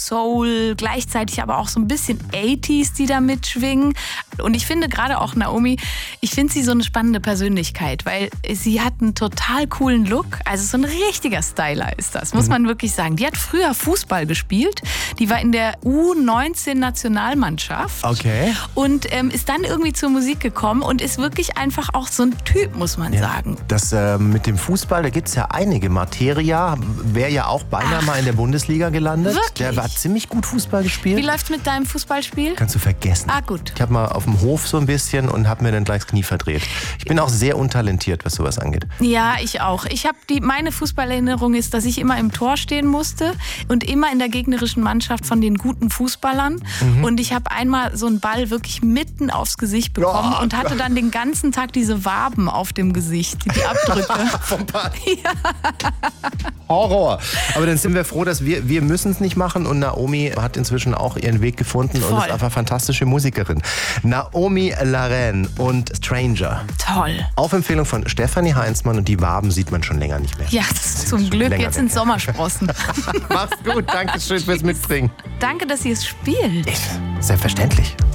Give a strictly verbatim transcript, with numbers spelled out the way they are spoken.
Soul, gleichzeitig aber auch so ein bisschen achtziger, die da mitschwingen. Und ich finde gerade auch Naomi, ich finde sie so eine spannende Persönlichkeit, weil sie hat einen total coolen Look. Also so ein richtiger Styler ist das, muss man wirklich sagen. Die hat früher Fußball gespielt. Die war in der U neunzehn Nationalmannschaft. Okay. Und ähm, ist dann irgendwie zur Musik gekommen und ist wirklich einfach auch so ein Typ, muss man Ja. sagen. Das äh, mit dem Fußball, da gibt es ja einige. Materia wäre ja auch beinahe Ach, mal in der Bundesliga gelandet. wirklich? Der hat ziemlich gut Fußball gespielt. Wie läuft's mit deinem Fußballspiel? Kannst du vergessen. Ah, gut. Ich habe mal auf dem Hof so ein bisschen und habe mir dann gleich das Knie verdreht. Ich bin auch sehr untalentiert, was sowas angeht. Ja, ich auch. Ich habe die meine Fußballerinnerung ist, dass ich immer im Tor stehen musste und immer in der gegnerischen Mannschaft von den guten Fußballern. Mhm. Und ich habe einmal so einen Ball wirklich mitten aufs Gesicht bekommen Oh, und hatte dann den ganzen Tag diese Waben auf dem Gesicht, die Abdrücke. Vom Ball. Horror. Aber dann sind wir froh, dass wir, wir müssen es nicht machen und Naomi hat inzwischen auch ihren Weg gefunden und Voll. ist einfach fantastische Musikerin. Naomi Larraine und Stranger. Toll. Auf Empfehlung von Stefanie Heinzmann und die Waben sieht man schon länger nicht mehr. Ja, das ist zum Glück. länger Jetzt weg. sind Sommersprossen. Mach's gut, danke schön fürs Mitbringen. Danke, dass ihr es spielt. Selbstverständlich.